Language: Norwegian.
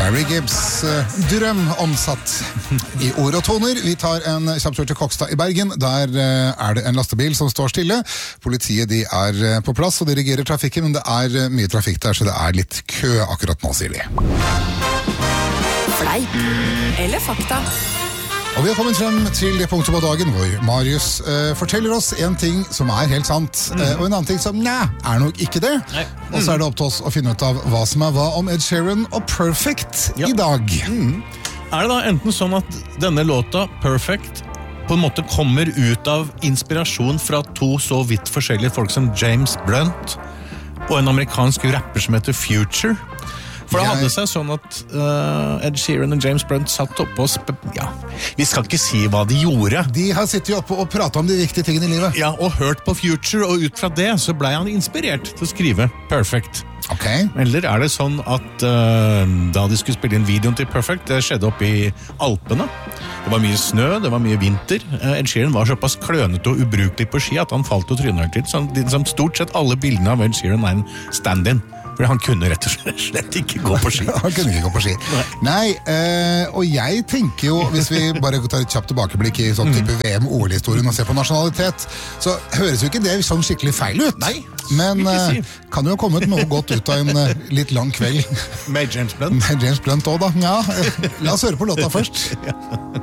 Barry Gibbs drøm omsatt i ord og toner. Vi tar en kjapp tur til Kokstad i Bergen. Der er det en lastebil som står stille. Politiet de er på plass og dirigerer trafikken, men det er mye trafikk der, så det er litt kø akkurat nå, sier de. Fleip eller fakta? Og vi har kommet frem til det punktet på dagen hvor Marius forteller oss en ting som er helt sant, og en annen ting som er nok ikke det. Og så er det opp til oss å finne ut av hva som er hva om Ed Sheeran og Perfect i dag. Er det da enten sånn at denne låta, Perfect, på en måte kommer ut av inspirasjon fra to så vidt forskjellige folk som James Blunt og en amerikansk rapper som heter Future? For det hadde seg sånn at Ed Sheeran og James Blunt satt oppe og vi skal ikke si hva de gjorde. De har sittet oppe og pratet om de viktige tingene i livet. Ja, og hørt på Future, og ut fra det så ble han inspirert til å skrive Perfect. Ok. Eller er det sånn at da de skulle spille inn videoen til Perfect, det skjedde oppe i Alpene. Det var mye snø, det var mye vinter. Ed Sheeran var såpass klønete og ubrukelig på ski at han falt og trynet til. Så stort sett alle bildene av Ed Sheeran er en stand-in. For han kunne rett og slett ikke gå på ski. Han kunne ikke gå på ski. Nei, og jeg tenker jo, hvis vi bare tar et kjapt tilbakeblikk i sånn type VM-OL-historien og ser på nasjonalitet, så høres jo ikke det sånn skikkelig feil ut. Nei, men kan jo ha kommet noe godt ut av en litt lang kveld. Med James Blunt. Med James Blunt også da. Ja, la oss høre på låta først.